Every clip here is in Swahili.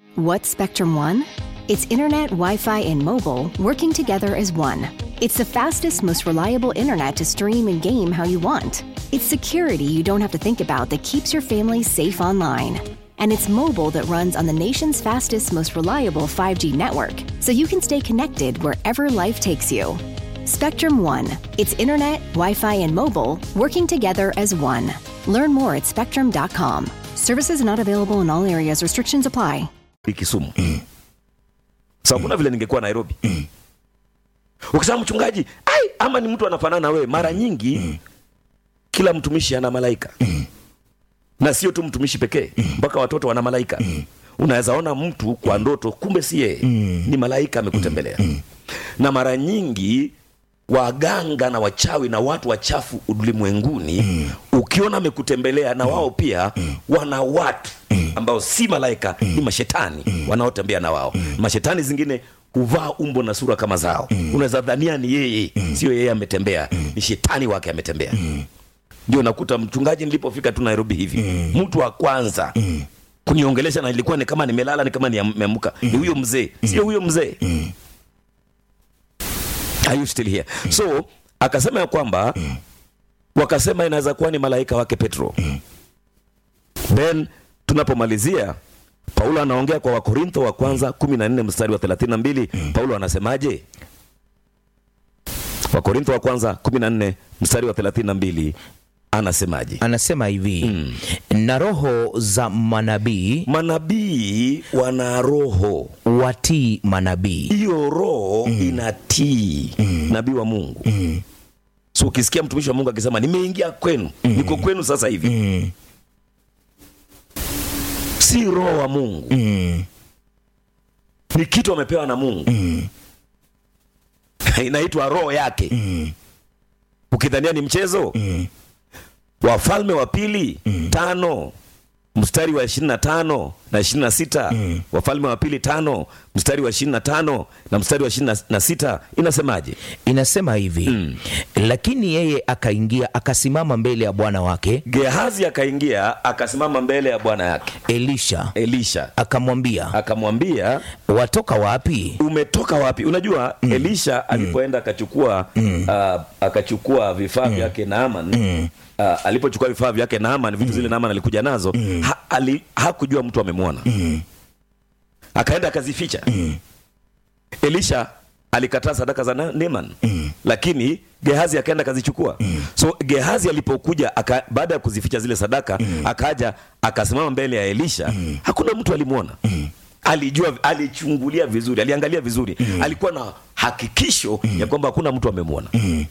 What's Spectrum One? It's internet, Wi-Fi, and mobile working together as one. It's the fastest, most reliable internet to stream and game how you want. It's security you don't have to think about that keeps your family safe online. And it's mobile that runs on the nation's fastest, most reliable 5G network, so you can stay connected wherever life takes you. Spectrum One. It's internet, Wi-Fi, and mobile working together as one. Learn more at spectrum.com. Services not available in all areas. Restrictions apply. Kisumu. Sababu kuna vile ningekuwa Nairobi. Ukisema mchungaji, ama ni mtu anafanana na wewe, mara nyingi kila mtumishi ana malaika. Na sio tu mtumishi pekee, mpaka watoto wana malaika. Unaweza ona mtu kwa ndoto kumbe si yeye, ni malaika amekutembelea. Na mara nyingi waganga na wachawi na watu wachafu ulimwenguni, ukiona amekutembelea na wao pia wana watu ambao si malaika, ni mashetani wanaotembea na wao. Mashetani zingine huvaa umbo na sura kama zao. Unaweza dhania ni yeye, sio yeye ametembea, ni shetani wake ametembea. Ndio nakuta mchungaji, nilipofika tu Nairobi hivi, mtu wa kwanza kuniongelesha na ilikuwa ni kama nimelala, ni kama nimeamka, ni huyo mzee. Sio huyo mzee. Are you still here? So akasema ya kwamba wakasema inaweza kuwa ni malaika wake Petro. Then tunapomalizia, Paulo anaongea kwa Wakorintho wa kwanza 14 mstari wa 32. Paulo anasemaje? Wakorintho wa kwanza 14 mstari wa 32 anasemaje? Anasema hivi, na roho za manabii wana roho watii manabii. Hiyo roho inatii nabii wa Mungu. So ukisikia mtumishi wa Mungu akisema nimeingia kwenu, niko kwenu sasa hivi, si roho wa Mungu, ni kitu amepewa na Mungu. Inaitwa roho yake. Ukidhania ni mchezo, Wafalme wa pili 5 mstari wa 25 na 26. Wafalme wa pili 5 mstari wa 25 na mstari wa 26 inasemaje? Inasema hivi, lakini yeye akaingia akasimama mbele ya bwana wake. Gehazi akaingia akasimama mbele ya bwana yake Elisha akamwambia, watoka wapi? Umetoka wapi? Unajua Elisha alipoenda akachukua vifaa vyake Naaman. Alipochukua vifaa vyake Naaman, vitu zile Naaman alikuja nazo, hakujua mtu amemwona. Akaenda akazificha. Elisha alikataa sadaka za Naaman, lakini Gehazi akaenda akazichukua. So Gehazi alipokuja baada ya kuzificha zile sadaka, akaja akasimama mbele ya Elisha. Hakuna mtu alimwona. Alijua, alichungulia vizuri, aliangalia vizuri. Alikuwa na hakikisho ya kwamba hakuna mtu amemwona.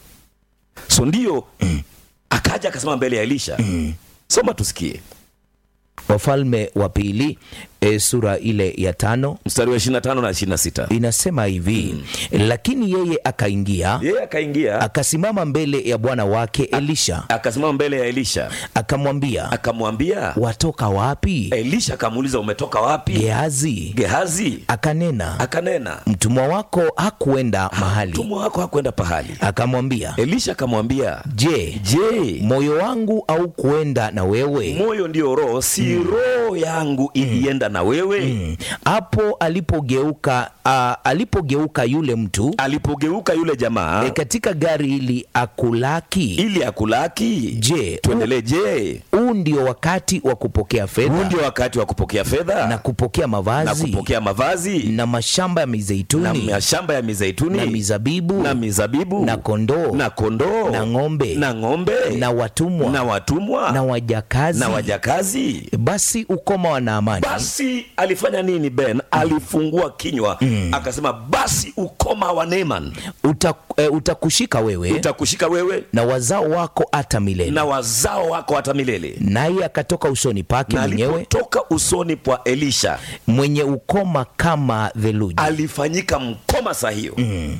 So ndio akaja akasimama mbele ya Elisha. Soma tusikie. Wafalme wa pili sura ile ya 5 mstari wa 25 na 26 inasema hivi, lakini yeye akaingia akasimama mbele ya bwana wake Elisha. Akasimama mbele ya Elisha akamwambia, watoka wapi? Elisha akamuuliza, umetoka wapi? Gehazi akanena, mtumwa wako hakuenda pahali. Elisha akamwambia, je, moyo wangu au kuenda na wewe? Moyo ndio roho, si roho yangu ilienda na wewe. Hapo alipogeuka yule mtu, alipogeuka yule jamaa katika gari ili akulaki. Je, tuendelee. Je, huu ndio wakati wa kupokea fedha? Na kupokea mavazi? Na mashamba ya mizeituni? Na mizabibu? Na kondoo? Na ng'ombe? Na watumwa? Na wajakazi? Basi ukoma wa Naamani. Basi alifanya nini Ben? Alifungua kinywa akasema, basi ukoma wa Naaman utakushika wewe na wazao wako hata milele. Naye akatoka usoni pake mwenyewe. Alipotoka usoni pa Elisha, mwenye ukoma kama theluji, alifanyika mkoma saa hiyo.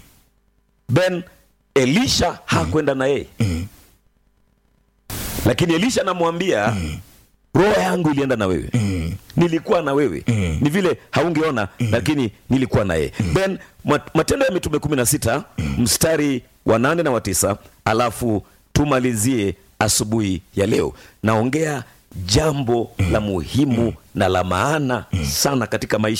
Ben, Elisha hakwenda na yeye. Lakini Elisha anamwambia, roho yangu ilienda na wewe. Nilikuwa na wewe. Ni vile haungeona, lakini nilikuwa na yeye. Ben, Matendo ya Mitume 16 mstari wa 8 na wa 9, alafu tumalizie asubuhi ya leo. Naongea jambo la muhimu na la maana sana katika maisha